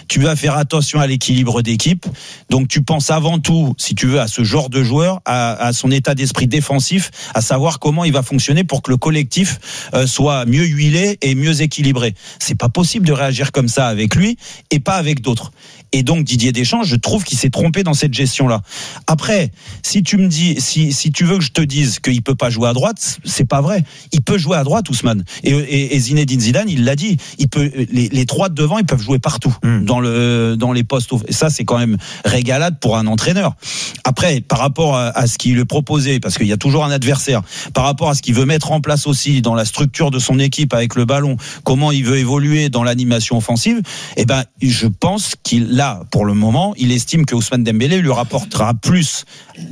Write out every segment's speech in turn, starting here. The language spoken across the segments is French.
tu vas faire attention à l'équilibre d'équipe. Donc tu penses avant tout, si tu veux, à ce genre de joueur, à son état d'esprit défensif, à savoir comment il va fonctionner pour que le collectif soit mieux huilé et mieux équilibré. C'est pas possible de réagir comme ça avec lui et pas avec d'autres. Et donc Didier Deschamps, je trouve qu'il s'est trompé dans cette gestion-là. Après, si tu me dis, si tu veux que je te dise qu'il peut pas jouer à droite, c'est pas vrai. Il peut jouer à droite, Ousmane. Et Zinedine Zidane, il l'a dit. Il peut, les trois de devant, ils peuvent jouer partout dans les postes. Et ça, c'est quand même régalade pour un entraîneur. Après, par rapport à ce qu'il lui proposait, parce qu'il y a toujours un adversaire, par rapport à ce qu'il veut mettre en place aussi dans la structure de son équipe avec le ballon, comment il veut évoluer dans l'animation offensive, eh ben, je pense qu'il là, pour le moment, il estime que Ousmane Dembélé lui rapportera plus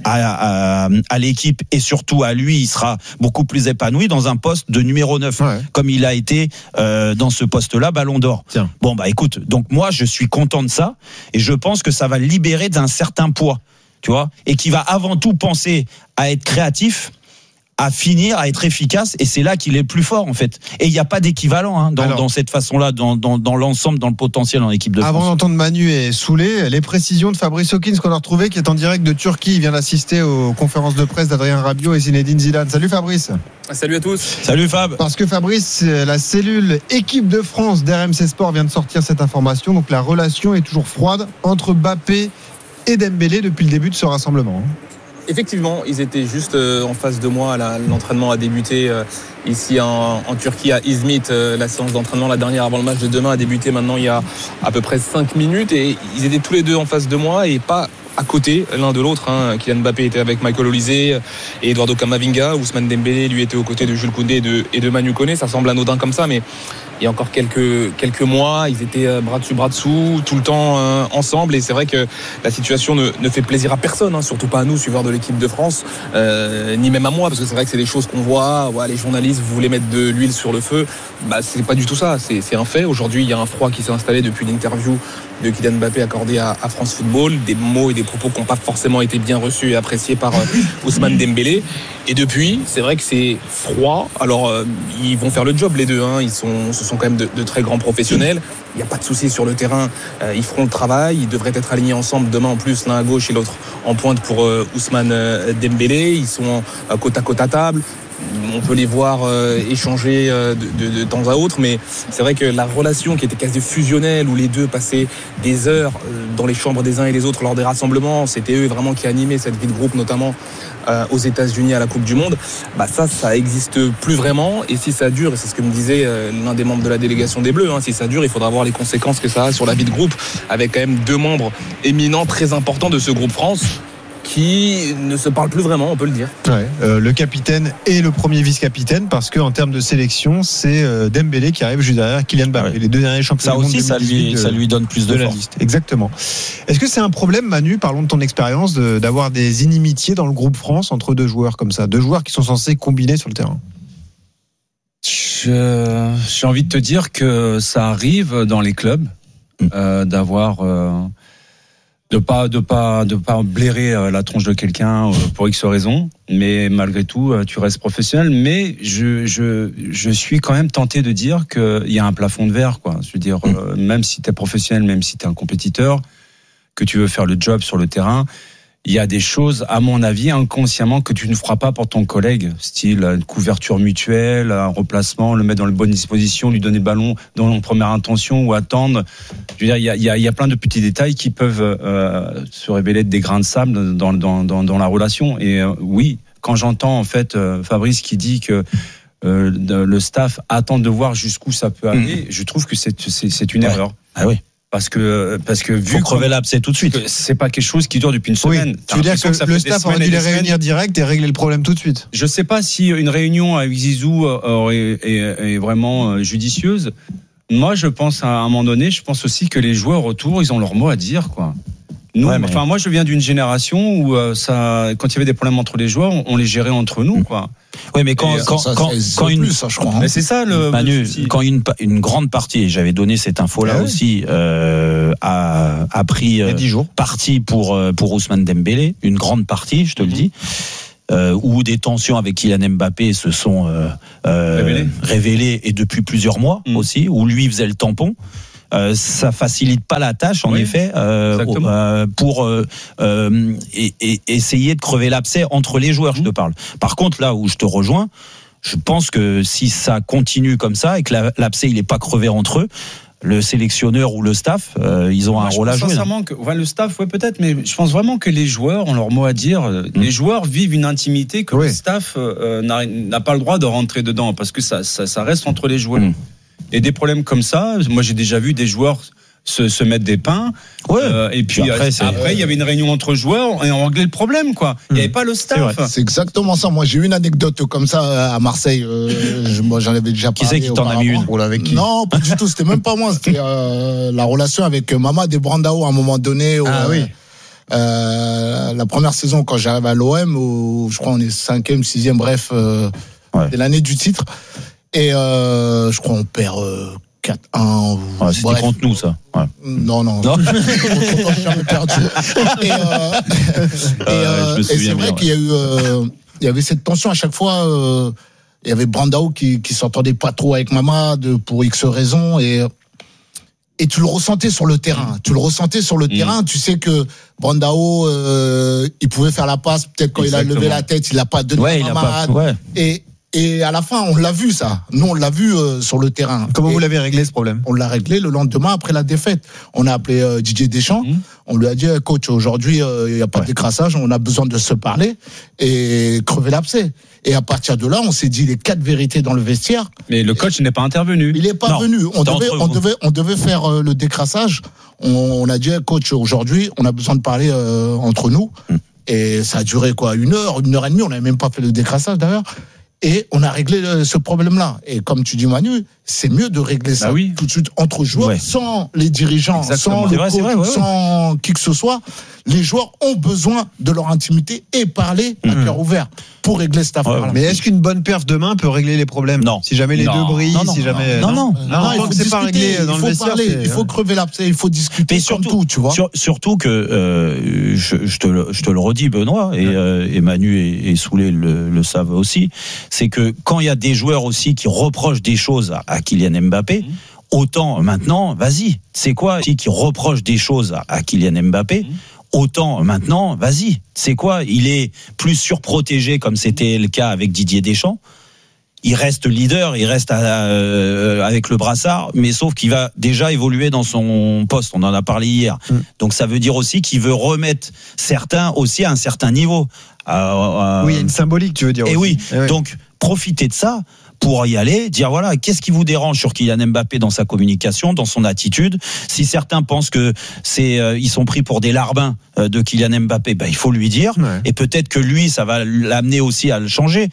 à l'équipe et surtout à lui, il sera beaucoup plus épanoui dans un poste de numéro 9, comme il a été dans ce poste-là, Ballon d'Or. Tiens. Bon, bah écoute, donc moi, je suis content de ça et je pense que ça va le libérer d'un certain poids, tu vois, et qui va avant tout penser à être créatif, à finir, à être efficace, et c'est là qu'il est le plus fort en fait. Et il n'y a pas d'équivalent dans cette façon-là, dans l'ensemble, dans le potentiel en équipe de France. Avant d'entendre Manu et Soulé, les précisions de Fabrice Hawkins qu'on a retrouvé, qui est en direct de Turquie. Il vient d'assister aux conférences de presse d'Adrien Rabiot et Zinedine Zidane. Salut Fabrice. Salut à tous. Salut Fab. Parce que Fabrice, la cellule équipe de France d'RMC Sport vient de sortir cette information. Donc la relation est toujours froide entre Mbappé et Dembélé depuis le début de ce rassemblement. Effectivement, ils étaient juste en face de moi. L'entraînement a débuté ici en Turquie, à Izmit. La séance d'entraînement, la dernière avant le match de demain, a débuté maintenant il y a à peu près 5 minutes. Et ils étaient tous les deux en face de moi et pas à côté l'un de l'autre. Kylian Mbappé était avec Michael Olise et Eduardo Camavinga. Ousmane Dembélé, lui, était aux côtés de Jules Koundé et de Manu Koné. Ça semble anodin comme ça, mais il y a encore quelques mois, ils étaient bras dessus, bras dessous, tout le temps ensemble. Et c'est vrai que la situation ne fait plaisir à personne, surtout pas à nous, suiveurs de l'équipe de France, ni même à moi, parce que c'est vrai que c'est des choses qu'on voit. Les journalistes, vous voulez mettre de l'huile sur le feu. C'est pas du tout ça. C'est un fait. Aujourd'hui, il y a un froid qui s'est installé depuis l'interview de Kylian Mbappé accordée à France Football, des mots et des propos qui n'ont pas forcément été bien reçus et appréciés par Ousmane Dembélé. Et depuis, c'est vrai que c'est froid. Alors, ils vont faire le job, les deux. Ce sont quand même de très grands professionnels. Il n'y a pas de souci sur le terrain. Ils feront le travail. Ils devraient être alignés ensemble demain, en plus, l'un à gauche et l'autre en pointe pour Ousmane Dembélé. Ils sont côte à côte à table. On peut les voir échanger de temps à autre, mais c'est vrai que la relation qui était quasi fusionnelle, où les deux passaient des heures dans les chambres des uns et des autres lors des rassemblements, c'était eux vraiment qui animaient cette vie de groupe, notamment aux États-Unis à la Coupe du Monde. Ça existe plus vraiment, et si ça dure, et c'est ce que me disait l'un des membres de la délégation des Bleus, si ça dure, il faudra voir les conséquences que ça a sur la vie de groupe, avec quand même 2 membres éminents très importants de ce groupe France qui ne se parlent plus vraiment, on peut le dire. Le capitaine et le premier vice-capitaine, parce qu'en termes de sélection, c'est Dembélé qui arrive juste derrière Kylian Mbappé. Les 2 derniers champions du monde. Ça aussi, ça lui donne plus de la force. liste. Exactement. Est-ce que c'est un problème, Manu, parlons de ton expérience, d'avoir des inimitiés dans le groupe France entre 2 joueurs comme ça, 2 joueurs qui sont censés combiner sur le terrain? J'ai envie de te dire que ça arrive dans les clubs d'avoir de pas blairer la tronche de quelqu'un pour X raisons, mais malgré tout tu restes professionnel. Mais je suis quand même tenté de dire qu'il y a un plafond de verre, quoi. Je veux dire, même si t'es professionnel, même si t'es un compétiteur, que tu veux faire le job sur le terrain, il y a des choses, à mon avis, inconsciemment, que tu ne feras pas pour ton collègue, style une couverture mutuelle, un replacement, le mettre dans les bonnes dispositions, lui donner le ballon dans la première intention ou attendre. Je veux dire, il y a plein de petits détails qui peuvent se révéler être des grains de sable dans la relation. Et oui, quand j'entends en fait Fabrice qui dit que le staff attend de voir jusqu'où ça peut aller, je trouve que c'est une erreur. Ah oui. Parce que vu faut crever l'abcès tout de suite. C'est pas quelque chose qui dure depuis une semaine. Tu veux dire que le staff aurait dû les réunir direct et régler le problème tout de suite? Je sais pas si une réunion avec Zizou est vraiment judicieuse. Moi, je pense à un moment donné, je pense aussi que les joueurs autour, ils ont leur mot à dire, quoi. Nous, moi, je viens d'une génération où quand il y avait des problèmes entre les joueurs, on les gérait entre nous, quoi. Oui, mais quand une plus, ça, je crois. Mais c'est ça Manu, quand une grande partie, j'avais donné cette info-là aussi, a pris parti pour Ousmane Dembélé, une grande partie, je te le dis. Où des tensions avec Kylian Mbappé se sont révélées et depuis plusieurs mois aussi, où lui faisait le tampon. ça facilite pas la tâche, en effet, pour essayer de crever l'abcès entre les joueurs, je te parle. Par contre, là où je te rejoins, je pense que si ça continue comme ça et que l'abcès il est pas crevé entre eux, le sélectionneur ou le staff, ils ont un rôle à jouer. Sincèrement, le staff, peut-être, mais je pense vraiment que les joueurs ont leur mot à dire. Les joueurs vivent une intimité que le staff n'a pas le droit de rentrer dedans, parce que ça reste entre les joueurs. Et des problèmes comme ça, moi j'ai déjà vu des joueurs se mettre des pains, et puis après il y avait une réunion entre joueurs et on réglait le problème, quoi. Il n'y avait pas le staff. C'est exactement ça. Moi j'ai eu une anecdote comme ça à Marseille, moi j'en avais déjà parlé. Qui c'est qui t'en a mis une? Non, pas du tout, c'était même pas moi, c'était la relation avec Mamad et Brandao à un moment donné. La première saison quand j'arrive à l'OM, où je crois on est 5e, 6e, bref, c'est l'année du titre, et je crois on perd 4-1. C'était contre nous, ça. Non. J'ai jamais perdu. Et c'est vrai qu'il y a eu, il y avait cette tension à chaque fois. Il y avait Brandao qui s'entendait pas trop avec Mamad pour X raisons, et tu le ressentais sur le terrain. Tu sais que Brandao, il pouvait faire la passe. Peut-être quand il a levé la tête, il l'a pas donné à Mamad. Et à la fin, on l'a vu, ça. Nous, on l'a vu sur le terrain. Comment vous l'avez réglé, ce problème? On l'a réglé le lendemain après la défaite. On a appelé Didier Deschamps. On lui a dit, coach, aujourd'hui, il n'y a pas de décrassage. On a besoin de se parler et crever l'abcès. Et à partir de là, on s'est dit les 4 vérités dans le vestiaire. Mais le coach n'est pas intervenu. Il n'est pas venu. On devait faire le décrassage. On a dit, coach, aujourd'hui, on a besoin de parler entre nous. Et ça a duré quoi, 1 heure et demie. On n'avait même pas fait le décrassage, d'ailleurs. Et on a réglé ce problème-là. Et comme tu dis, Manu, c'est mieux de régler ça tout de suite entre joueurs, sans les dirigeants, sans le coach, sans qui que ce soit. Les joueurs ont besoin de leur intimité et parler à cœur ouvert pour régler cette affaire-là. Mais est-ce qu'une bonne perf demain peut régler les problèmes? Non. Si jamais les deux brillent, si jamais. Non, il faut c'est pas réglé dans le vestiaire. Il faut crever l'abcès, il faut discuter. Mais surtout, tout, tu vois. Surtout que je te le redis, Benoît, et Manu et Soulé le savent aussi, c'est que quand il y a des joueurs aussi qui reprochent des choses à Kylian Mbappé, autant maintenant, vas-y, c'est quoi qui reproche des choses à Kylian Mbappé? Autant maintenant, vas-y, c'est quoi? Il est plus surprotégé comme c'était le cas avec Didier Deschamps. Il reste leader, il reste avec le brassard, mais sauf qu'il va déjà évoluer dans son poste. On en a parlé hier. Donc ça veut dire aussi qu'il veut remettre certains aussi à un certain niveau. Oui, il y a une symbolique, tu veux dire. Et aussi. Donc profitez de ça pour y aller, dire voilà, qu'est-ce qui vous dérange sur Kylian Mbappé dans sa communication, dans son attitude? Si certains pensent que ils sont pris pour des larbins de Kylian Mbappé, il faut lui dire, et peut-être que lui, ça va l'amener aussi à le changer,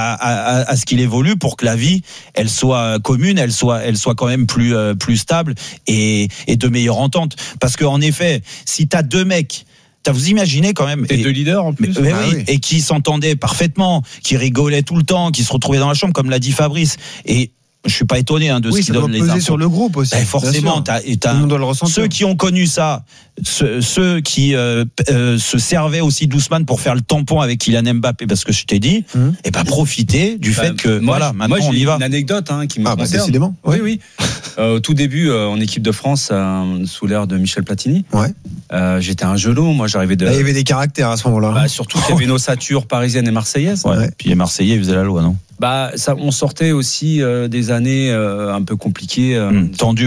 à ce qu'il évolue pour que la vie, elle soit commune, elle soit quand même plus stable et de meilleure entente. Parce que en effet, si t'as 2 mecs, vous imaginez quand même. Et 2 leaders en plus. Et qui s'entendaient parfaitement, qui rigolaient tout le temps, qui se retrouvaient dans la chambre, comme l'a dit Fabrice. Et je suis pas étonné de ce qu'il donne les infos. Sur le groupe aussi. Forcément, on doit le ressentir. Ceux qui ont connu ça, ceux qui se servaient aussi d'Ousmane pour faire le tampon avec Kylian Mbappé, parce que je t'ai dit, profitez du fait que maintenant on y va. Une anecdote qui me concerne. Décidément. Oui. Au tout début, en équipe de France, sous l'ère de Michel Platini, j'étais un genou. Moi, j'arrivais de. Il y avait des caractères à ce moment-là. Surtout qu'il y avait une ossature parisienne et marseillaise. Puis les Marseillais, ils faisaient la loi, non? On sortait aussi des années un peu compliquées, tendues,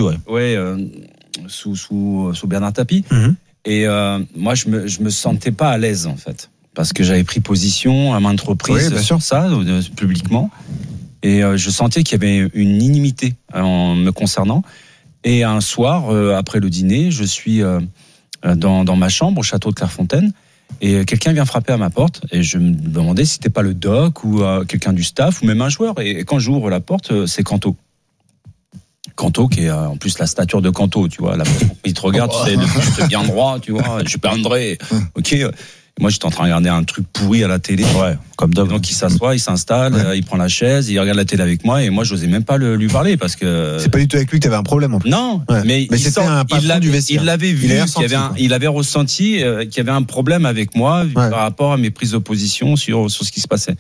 sous Bernard Tapie. Et moi, je me sentais pas à l'aise en fait, parce que j'avais pris position à maintes reprises sur ça publiquement, et je sentais qu'il y avait une inimité en me concernant. Et un soir, après le dîner, je suis dans ma chambre au château de Clairefontaine. Et quelqu'un vient frapper à ma porte et je me demandais si c'était pas le doc ou quelqu'un du staff ou même un joueur. Et quand j'ouvre la porte, c'est Kanto. Kanto qui est en plus la stature de Kanto, tu vois. Il te regarde, tu sais, j'étais bien droit, tu vois. Je suis pas André. Ok. Moi, j'étais en train de regarder un truc pourri à la télé. Comme d'hab. Donc, il s'assoit, il s'installe, il prend la chaise, il regarde la télé avec moi, et moi, j'osais même pas lui parler parce que. C'est pas du tout avec lui que t'avais un problème, en plus. Non. Mais c'était un patron du vestiaire. Il l'avait vu, il avait ressenti qu'il y avait un problème avec moi par rapport à mes prises de position sur ce qui se passait.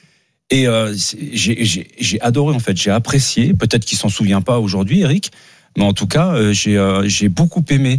Et j'ai adoré, en fait, j'ai apprécié, peut-être qu'il s'en souvient pas aujourd'hui, Eric, Mais en tout cas, j'ai beaucoup aimé